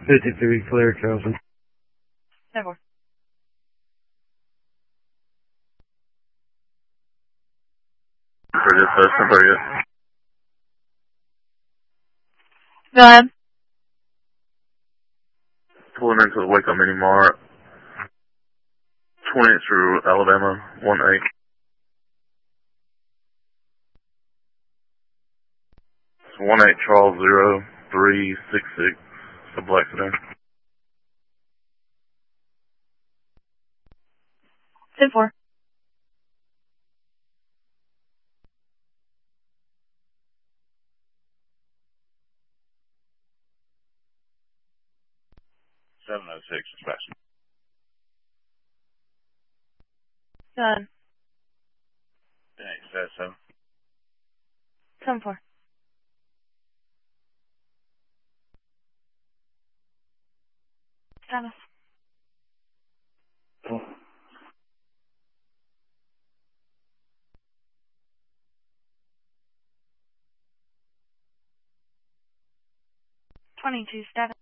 53 clear, Chosen. 10-4. Pretty good, pretty good. Go ahead. Pulling into the Waco Mini Mart. 20 through Alabama, 1-8. It's 1-8 Charles 0366. A black sedan. 10-4. Dispatch. Go ahead. Thanks, that's so. 10-4. Status. Oh. 22 status.